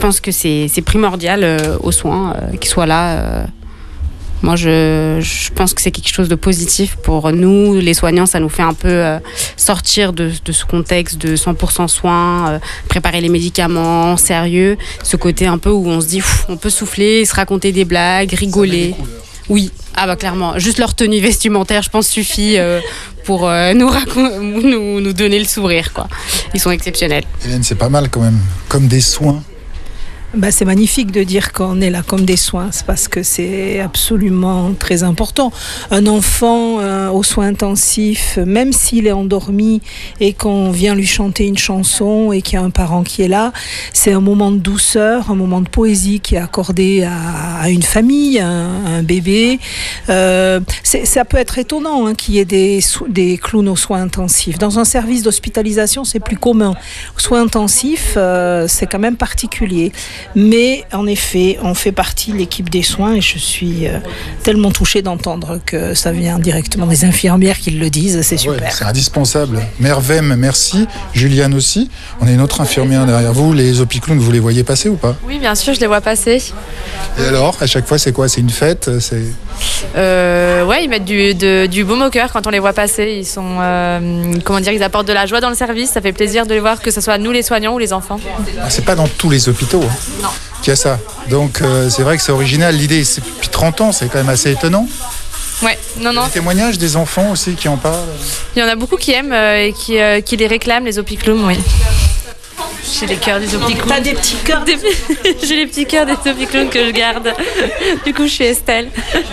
pense que c'est primordial aux soins qu'ils soient là. Moi, je pense que c'est quelque chose de positif pour nous, les soignants. Ça nous fait un peu sortir de ce contexte de 100% soins, préparer les médicaments, sérieux. Ce côté un peu où on se dit, on peut souffler, se raconter des blagues, rigoler. Oui, clairement. Juste leur tenue vestimentaire, je pense, suffit pour nous donner le sourire, quoi. Ils sont exceptionnels. Hélène, c'est pas mal quand même, comme des soins. C'est magnifique de dire qu'on est là comme des soins, c'est parce que c'est absolument très important. Un enfant aux soins intensifs, même s'il est endormi et qu'on vient lui chanter une chanson et qu'il y a un parent qui est là, c'est un moment de douceur, un moment de poésie qui est accordé à une famille, à un bébé. Ça peut être étonnant qu'il y ait des clowns aux soins intensifs. Dans un service d'hospitalisation, c'est plus commun. Aux soins intensifs, c'est quand même particulier. Mais en effet, on fait partie de l'équipe des soins et je suis tellement touchée d'entendre que ça vient directement des infirmières qui le disent, c'est super. Ouais, c'est indispensable. Mervem, merci. Juliane aussi. On a une autre infirmière derrière vous. Les Opiclowns, vous les voyez passer ou pas ? Oui, bien sûr, je les vois passer. Et alors, à chaque fois, c'est quoi ? C'est une fête ? Ils mettent du baume au cœur quand on les voit passer. Ils sont, ils apportent de la joie dans le service. Ça fait plaisir de les voir, que ce soit nous les soignants ou les enfants. C'est pas dans tous les hôpitaux Non. Qu'il y a ça. Donc c'est vrai que c'est original. L'idée, c'est depuis 30 ans, c'est quand même assez étonnant. Ouais, non. Des témoignages des enfants aussi qui en parlent. Il y en a beaucoup qui aiment et qui les réclament, les Opiclowns, oui. J'ai les cœurs des Opiclowns. T'as des petits cœurs J'ai les petits cœurs des Opiclowns que je garde. Du coup, je suis Estelle.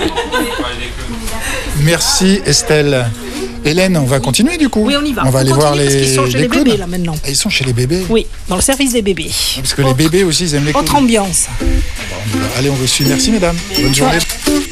Merci Estelle. Hélène, on va continuer du coup. Oui, on y va. On va aller voir les. Parce qu'ils sont chez les bébés là maintenant. Ils sont chez les bébés. Oui, dans le service des bébés. Parce que les bébés aussi, ils aiment les clowns. Autre ambiance. Allez, on vous suit. Merci mesdames. Bonne journée.